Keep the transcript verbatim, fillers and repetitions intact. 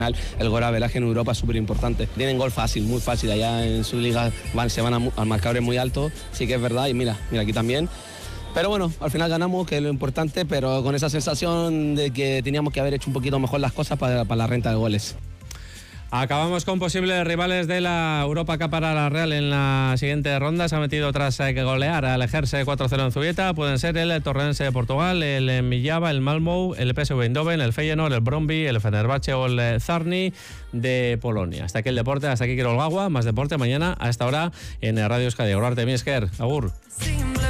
El golaveraje en Europa es súper importante. Tienen gol fácil, muy fácil. Allá en su liga van, se van a, a marcadores muy altos, sí que es verdad. Y mira, mira aquí también. Pero bueno, al final ganamos, que es lo importante, pero con esa sensación de que teníamos que haber hecho un poquito mejor las cosas para, para la renta de goles. Acabamos con posibles rivales de la Europa Cup para la Real en la siguiente ronda. Se ha metido tras que golear al Ejerce cuatro cero en Zubieta. Pueden ser el Torrense de Portugal, el Millava, el Malmö, el P S V Eindhoven, el Feyenoord, el Brøndby, el Fenerbahce o el Zarni de Polonia. Hasta aquí el deporte, hasta aquí Kirol Gawa. Más deporte mañana a esta hora en Radio Euskadi. Agur arte, mi esker. Agur.